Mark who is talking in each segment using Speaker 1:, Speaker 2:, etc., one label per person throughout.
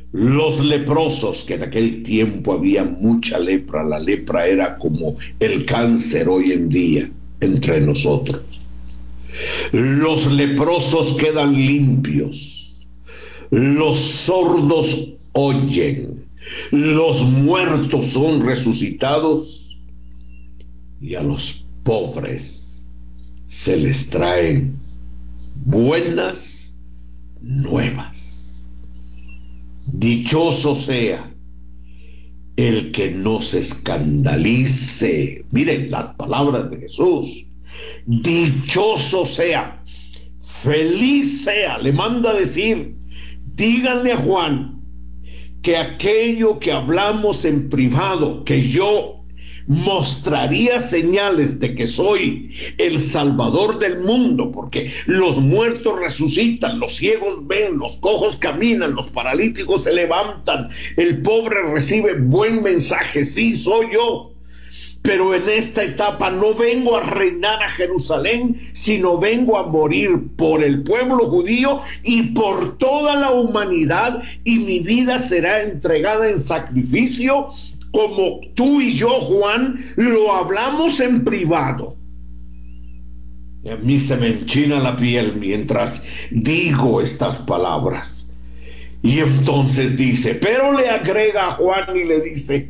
Speaker 1: Los leprosos, que en aquel tiempo había mucha lepra, la lepra era como el cáncer hoy en día entre nosotros. Los leprosos quedan limpios, los sordos oyen, los muertos son resucitados y a los pobres se les traen buenas nuevas. Dichoso sea el que no se escandalice. Miren las palabras de Jesús. Dichoso sea, feliz sea, le manda a decir, díganle a Juan que aquello que hablamos en privado, que yo mostraría señales de que soy el Salvador del mundo, porque los muertos resucitan, los ciegos ven, los cojos caminan, los paralíticos se levantan, el pobre recibe buen mensaje. Sí, soy yo. Pero en esta etapa no vengo a reinar a Jerusalén, sino vengo a morir por el pueblo judío y por toda la humanidad, y mi vida será entregada en sacrificio, como tú y yo, Juan, lo hablamos en privado. Y a mí se me enchina la piel mientras digo estas palabras. Y entonces dice, pero le agrega a Juan y le dice,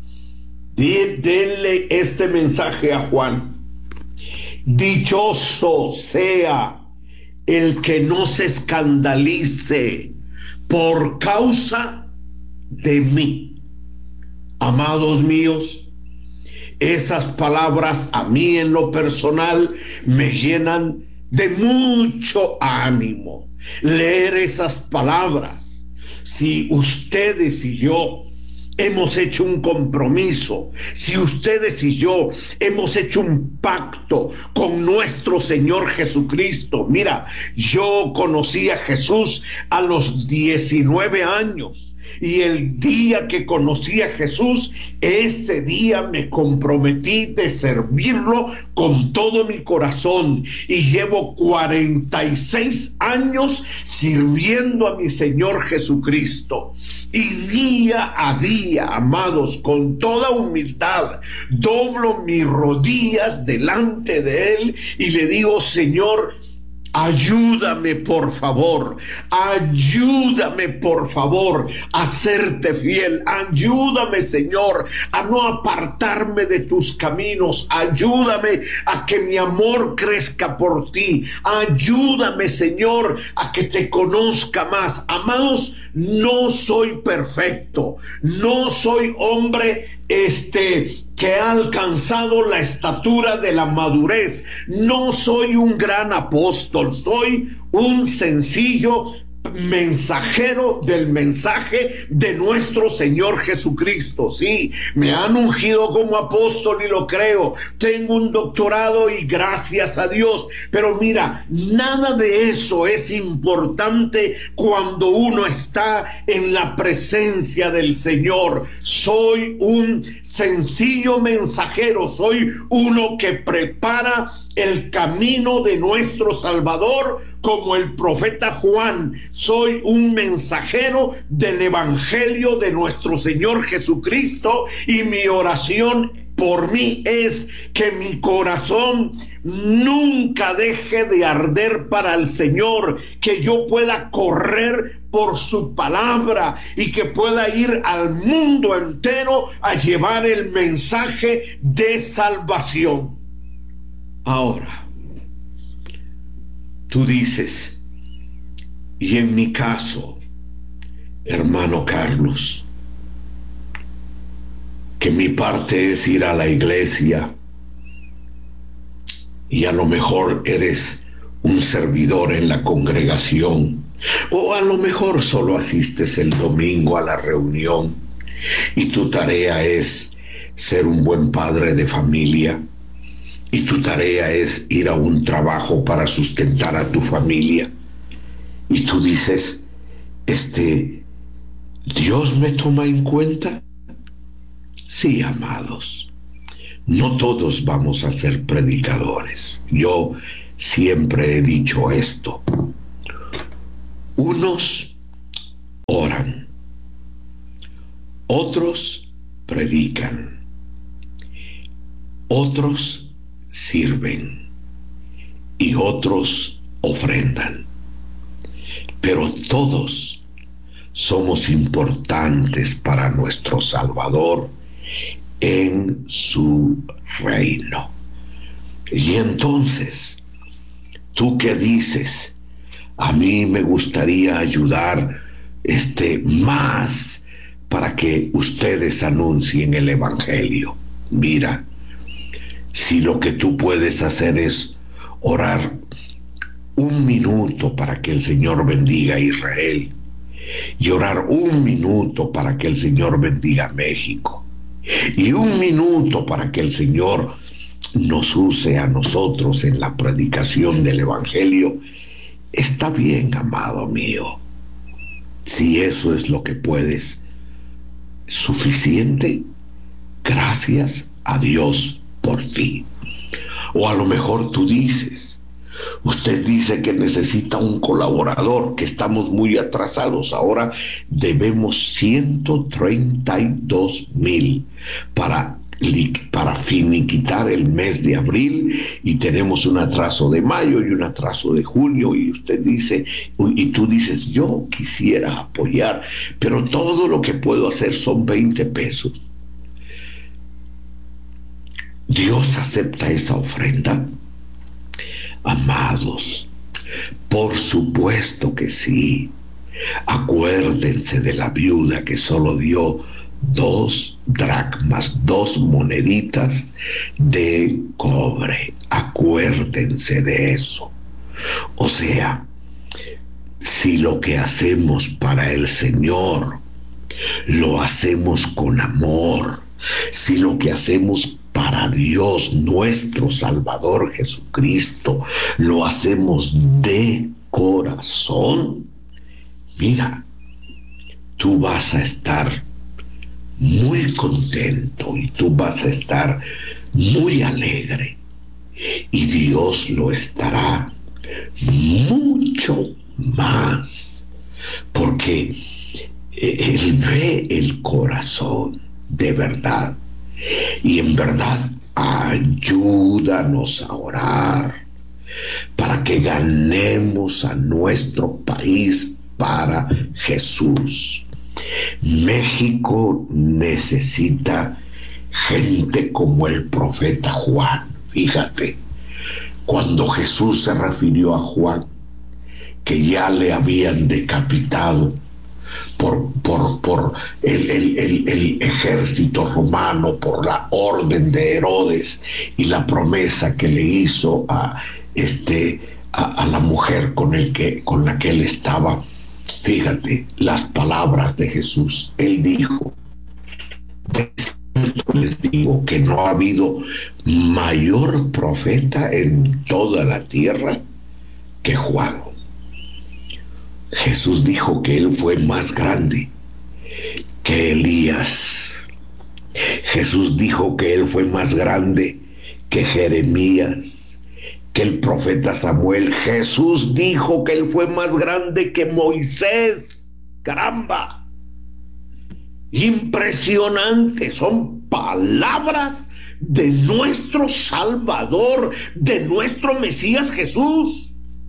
Speaker 1: denle este mensaje a Juan: dichoso sea el que no se escandalice por causa de mí. Amados míos, esas palabras a mí en lo personal me llenan de mucho ánimo. Leer esas palabras, si ustedes y yo hemos hecho un compromiso, si ustedes y yo hemos hecho un pacto con nuestro Señor Jesucristo. Mira, yo conocí a Jesús a los 19 años. Y el día que conocí a Jesús, ese día me comprometí de servirlo con todo mi corazón. Y llevo 46 años sirviendo a mi Señor Jesucristo. Y día a día, amados, con toda humildad, doblo mis rodillas delante de Él y le digo: Señor, ayúdame por favor a serte fiel. Ayúdame, Señor, a no apartarme de tus caminos. Ayúdame a que mi amor crezca por ti. Ayúdame, Señor, a que te conozca más. Amados, no soy perfecto, no soy hombre que ha alcanzado la estatura de la madurez. No soy un gran apóstol, soy un sencillo mensajero del mensaje de nuestro Señor Jesucristo. Sí, me han ungido como apóstol y lo creo. Tengo un doctorado y gracias a Dios. Pero mira, nada de eso es importante cuando uno está en la presencia del Señor. Soy un sencillo mensajero, soy uno que prepara el camino de nuestro Salvador, como el profeta Juan. Soy un mensajero del evangelio de nuestro Señor Jesucristo, y mi oración por mí es que mi corazón nunca deje de arder para el Señor, que yo pueda correr por su palabra y que pueda ir al mundo entero a llevar el mensaje de salvación. Ahora, tú dices, y en mi caso, hermano Carlos, que mi parte es ir a la iglesia, y a lo mejor eres un servidor en la congregación, o a lo mejor solo asistes el domingo a la reunión, y tu tarea es ser un buen padre de familia, y tu tarea es ir a un trabajo para sustentar a tu familia, y tú dices, ¿Dios me toma en cuenta? Sí, amados, no todos vamos a ser predicadores. Yo siempre he dicho esto. Unos oran, Otros predican, otros sirven y otros ofrendan. Pero todos somos importantes para nuestro Salvador en su reino. Y entonces, ¿tú qué dices? A mí me gustaría ayudar más para que ustedes anuncien el Evangelio. Mira, si lo que tú puedes hacer es orar un minuto para que el Señor bendiga a Israel y orar un minuto para que el Señor bendiga a México y un minuto para que el Señor nos use a nosotros en la predicación del Evangelio, está bien, amado mío. Si eso es lo que puedes, suficiente, gracias a Dios por ti. O a lo mejor tú dices, usted dice que necesita un colaborador, que estamos muy atrasados. Ahora debemos 132,000 para finiquitar el mes de abril, y tenemos un atraso de mayo y un atraso de junio, y usted dice, y tú dices, yo quisiera apoyar, pero todo lo que puedo hacer son 20 pesos. ¿Dios acepta esa ofrenda? Amados, por supuesto que sí. Acuérdense de la viuda que solo dio 2 dracmas, 2 moneditas de cobre. Acuérdense de eso. O sea, si lo que hacemos para el Señor lo hacemos con amor, si lo que hacemos para Dios, nuestro Salvador Jesucristo, lo hacemos de corazón, mira, tú vas a estar muy contento y tú vas a estar muy alegre, y Dios lo estará mucho más, porque Él ve el corazón de verdad. Y en verdad, ayúdanos a orar para que ganemos a nuestro país para Jesús. México necesita gente como el profeta Juan. Fíjate, cuando Jesús se refirió a Juan, que ya le habían decapitado por el ejército romano, por la orden de Herodes, y la promesa que le hizo a la mujer con la que él estaba. Fíjate las palabras de Jesús. Él dijo, de cierto les digo que no ha habido mayor profeta en toda la tierra que Juan. Jesús dijo que él fue más grande que Elías. Jesús dijo que él fue más grande que Jeremías, que el profeta Samuel. Jesús dijo que él fue más grande que Moisés. ¡Caramba! Impresionante. Son palabras de nuestro Salvador, de nuestro Mesías Jesús.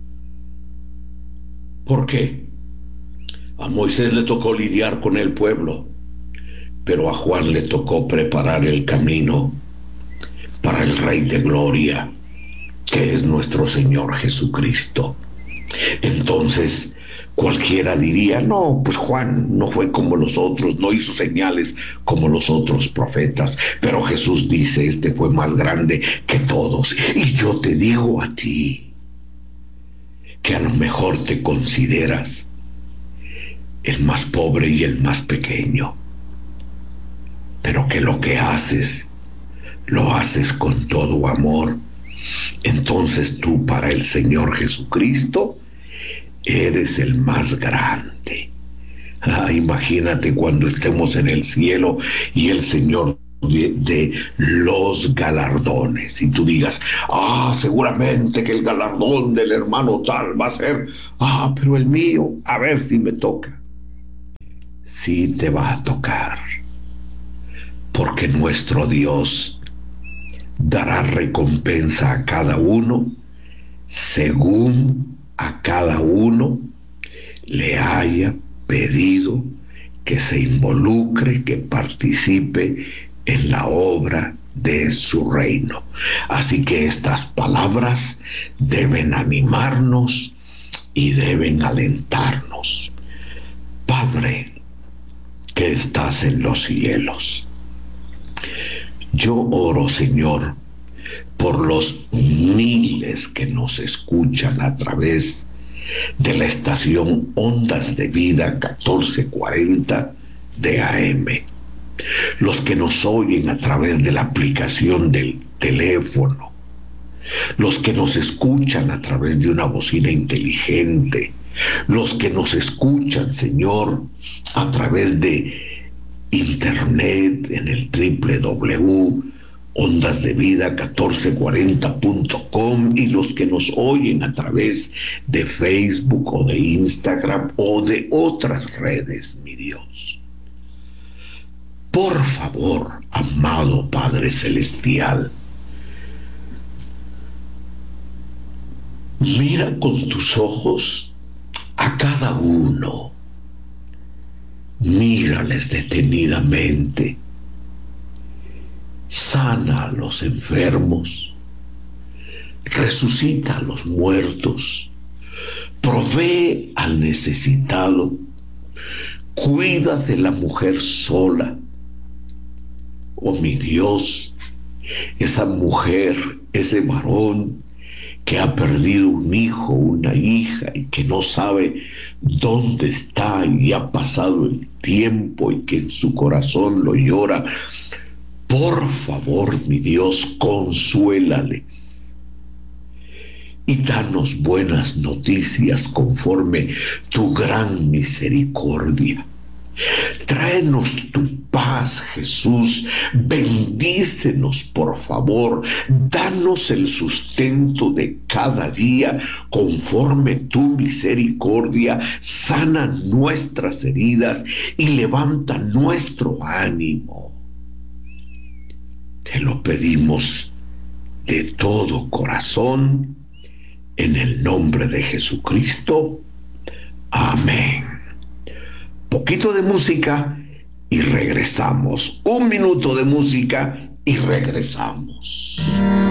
Speaker 1: ¿Por qué? A Moisés le tocó lidiar con el pueblo, pero a Juan le tocó preparar el camino para el Rey de Gloria, que es nuestro Señor Jesucristo. Entonces, cualquiera diría, no, pues Juan no fue como los otros, no hizo señales como los otros profetas, pero Jesús dice, este fue más grande que todos. Y yo te digo a ti, que a lo mejor te consideras el más pobre y el más pequeño, pero que lo que haces, lo haces con todo amor. Entonces tú para el Señor Jesucristo eres el más grande. Imagínate cuando estemos en el cielo y el Señor de los galardones, y tú digas, seguramente que el galardón del hermano tal va a ser, pero el mío, a ver si me toca. Sí te va a tocar, porque nuestro Dios dará recompensa a cada uno según a cada uno le haya pedido que se involucre, que participe en la obra de su reino. Así que estas palabras deben animarnos y deben alentarnos. Padre, que estás en los cielos, yo oro, Señor, por los miles que nos escuchan a través de la estación Ondas de Vida 1440 de AM, los que nos oyen a través de la aplicación del teléfono, los que nos escuchan a través de una bocina inteligente, los que nos escuchan, Señor, a través de internet en el www.ondasdevida1440.com y los que nos oyen a través de Facebook o de Instagram o de otras redes, mi Dios. Por favor, amado Padre Celestial, mira con tus ojos a cada uno. Mírales detenidamente, sana a los enfermos, resucita a los muertos, provee al necesitado, cuida de la mujer sola. Oh mi Dios, esa mujer, ese varón que ha perdido un hijo, una hija y que no sabe dónde está y ha pasado el tiempo y que en su corazón lo llora. Por favor, mi Dios, consuélales y danos buenas noticias conforme tu gran misericordia. Tráenos tu paz, Jesús. Bendícenos, por favor. Danos el sustento de cada día conforme tu misericordia. Sana nuestras heridas y levanta nuestro ánimo. Te lo pedimos de todo corazón, en el nombre de Jesucristo. Amén. Poquito de música y regresamos. 1 minuto de música y regresamos.